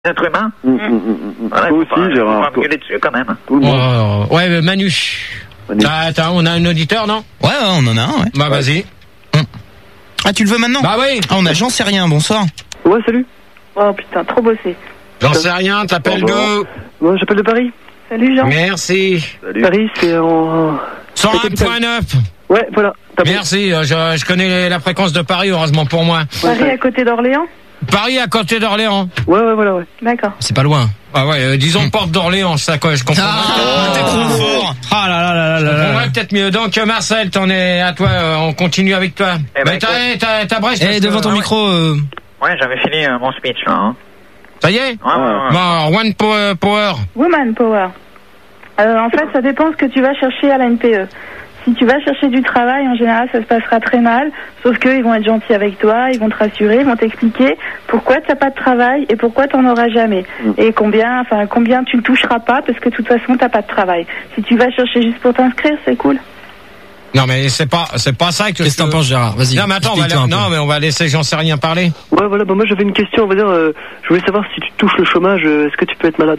êtres humains. Voilà, Toi aussi, Gérard. Faut pas me gueuler dessus quand même. Tout le monde. Ouais, mais Manu. On a un auditeur, non? Ouais, on en a un, ouais. Bah, vas-y. Ah, tu le veux maintenant? Bah oui. Ah, on a J'en sais rien, bonsoir. Ouais, salut. Oh putain, trop bossé. J'en sais rien, t'appelles d'où? Moi, j'appelle de Paris. Salut Jean. Merci. Salut. Paris, c'est en... 101.9. Ouais, voilà. Merci, je connais la fréquence de Paris, heureusement pour moi. Paris à côté d'Orléans. Paris à côté d'Orléans. Ouais, voilà, ouais. D'accord. C'est pas loin. Ah ouais, disons porte d'Orléans, ça quoi, je comprends. T'es trop fort. Ah là. Je comprendrais peut-être mieux. Donc Marcel, t'en es à toi, on continue avec toi. Eh ben, t'as Brest. Devant ton micro. Ouais, j'avais fini mon speech là. Hein. Ça y est? Ouais. Bon, One Power. Woman Power. En fait, ça dépend ce que tu vas chercher à la NPE. Si tu vas chercher du travail, en général, ça se passera très mal. Sauf qu'ils vont être gentils avec toi, ils vont te rassurer, ils vont t'expliquer pourquoi tu n'as pas de travail et pourquoi tu n'en auras jamais. Et combien tu ne toucheras pas parce que de toute façon, tu n'as pas de travail. Si tu vas chercher juste pour t'inscrire, c'est cool. Non, mais c'est pas ça que. Qu'est-ce que t'en penses, Gérard? Vas-y. Non, mais attends, mais on va laisser J'en sais rien parler. Ouais, voilà, bah moi j'avais une question, on va dire, je voulais savoir si tu touches le chômage, est-ce que tu peux être malade?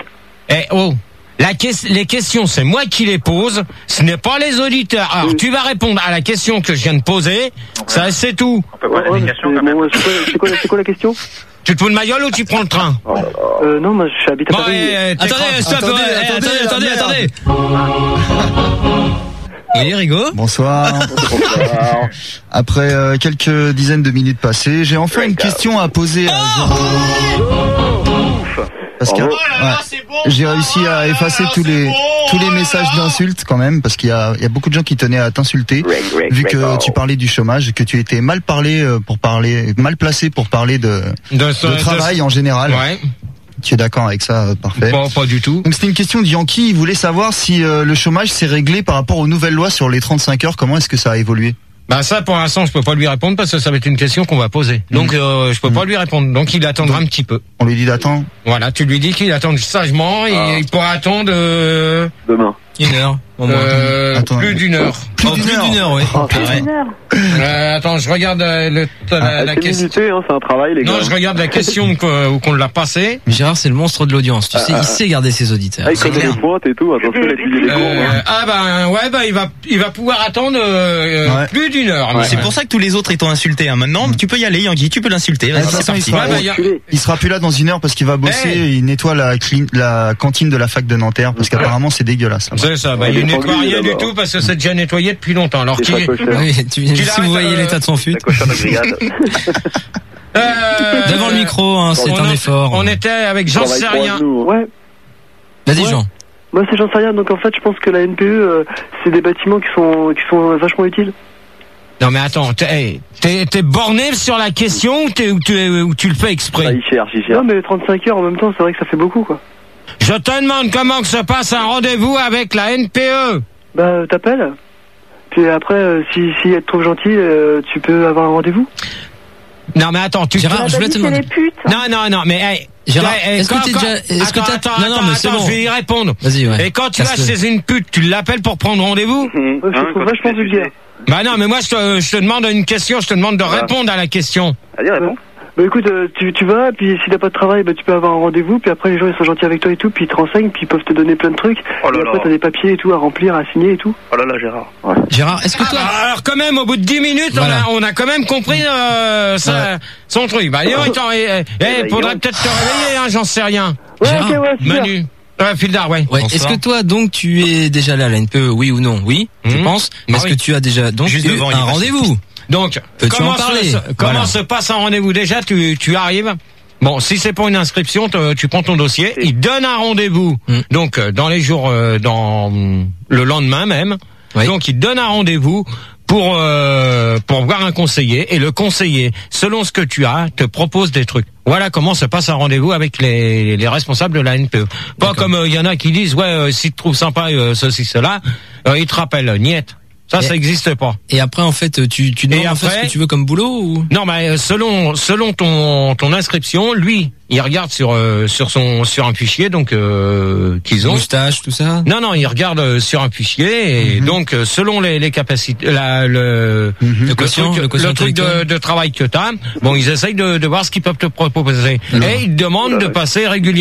Les questions, c'est moi qui les pose, ce n'est pas les auditeurs. Alors, tu vas répondre à la question que je viens de poser, ça c'est tout. On peut poser des questions quand même. C'est quoi la question? Tu te fous de ma gueule ou tu prends le train? Non, moi je habite à Paris. Attendez. Oui, Rigaud. Bonsoir. Après quelques dizaines de minutes passées, j'ai enfin une question à poser à parce que j'ai réussi à effacer tous les messages d'insultes quand même, parce qu'il y a beaucoup de gens qui tenaient à t'insulter, vu que tu parlais du chômage et que tu étais mal placé pour parler de travail en général. Ouais. Tu es d'accord avec ça? Parfait. Bon, pas du tout. Donc c'était une question de Yankee, il voulait savoir si le chômage s'est réglé par rapport aux nouvelles lois sur les 35 heures, comment est-ce que ça a évolué? Bah ça, pour l'instant, je peux pas lui répondre parce que ça va être une question qu'on va poser. Donc je peux pas lui répondre. Donc il attendra un petit peu. On lui dit d'attendre? Voilà, tu lui dis qu'il attend sagement et il pourra attendre Demain. 1 heure. Plus d'une heure. Plus d'une heure, oui. Attends, je regarde la question. C'est un travail, les gars. Non, je regarde la question qu'on l'a passée. Gérard, c'est le monstre de l'audience. Tu sais, il sait garder ses auditeurs. Il connaît les pointes et tout. Attention, il va pouvoir attendre plus d'une heure. C'est pour ça que tous les autres ils t'ont insulté. Maintenant, tu peux y aller, Yankee. Tu peux l'insulter. Vas-y, c'est parti. Il sera plus là dans 1 heure parce qu'il va bosser. Il nettoie la cantine de la fac de Nanterre parce qu'apparemment c'est dégueulasse. C'est ça. Il nettoie rien du tout parce que c'est déjà nettoyé depuis longtemps. Alors si vous voyez l'état de son fut. Devant le micro, c'est un effort. On était avec J'en sais rien. Ouais. Vas-y, Jean. Moi c'est J'en sais rien. Donc en fait, je pense que la NPE, c'est des bâtiments qui sont vachement utiles. Non mais attends, t'es borné sur la question ou tu le fais exprès? Il cherche. Non mais 35 heures en même temps, c'est vrai que ça fait beaucoup quoi. Je te demande comment que se passe un rendez-vous avec la NPE. Bah t'appelles. Puis après, si elle te trouve gentil, tu peux avoir un rendez-vous. Non mais attends, Gérard, je voulais te demander. Non, mais Gérard, est-ce que t'as non, mais c'est bon. Je vais y répondre. Vas-y, ouais. Et quand tu vas chez une pute, tu l'appelles pour prendre rendez-vous? Je trouve vachement vulgaire. Bah non, mais moi je te demande une question, je te demande de répondre à la question. Allez, réponds. Bah écoute, tu vas, puis s'il n'a pas de travail, bah tu peux avoir un rendez-vous, puis après les gens ils sont gentils avec toi et tout, puis ils te renseignent, puis ils peuvent te donner plein de trucs. Et après t'as des papiers et tout à remplir, à signer et tout. Oh là là, Gérard. Ouais. Gérard, est-ce que toi... alors quand même, au bout de 10 minutes, on a quand même compris son truc. Bah faudrait peut-être te réveiller, J'en sais rien. Ouais, Gérard, ok, ouais, Manu. Fildar, ouais. Est-ce que toi, donc, tu es déjà là à la NPE, oui ou non? Oui, je pense. Mais est-ce que tu as déjà donc juste devant un rendez-vous? Donc, comment se passe un rendez-vous? Déjà, tu arrives. Bon, si c'est pour une inscription, tu prends ton dossier, il donne un rendez-vous. Donc, dans les jours, dans le lendemain même. Oui. Donc, il donne un rendez-vous pour voir un conseiller, et le conseiller, selon ce que tu as, te propose des trucs. Voilà comment se passe un rendez-vous avec les responsables de la NPE. Pas comme il y en a qui disent si tu trouves sympa ceci cela, ils te rappellent niette. Ça n'existe pas. Et après, en fait, tu demandes en fait ce que tu veux comme boulot ou? Non, mais selon ton inscription, lui, il regarde sur un fichier, donc qu'ils ont. Moustache, tout ça. Non, il regarde sur un fichier et donc selon les capacités, le truc de travail que t'as, bon, ils essayent de voir ce qu'ils peuvent te proposer. Et ils demandent de passer régulièrement.